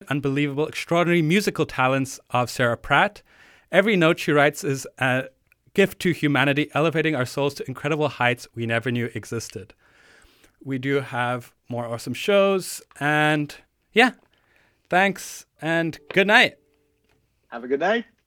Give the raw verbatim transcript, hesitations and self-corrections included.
unbelievable, extraordinary musical talents of Sarah Pratt. Every note she writes is a gift to humanity, elevating our souls to incredible heights we never knew existed. We do have more awesome shows, and yeah, thanks, and good night. Have a good night.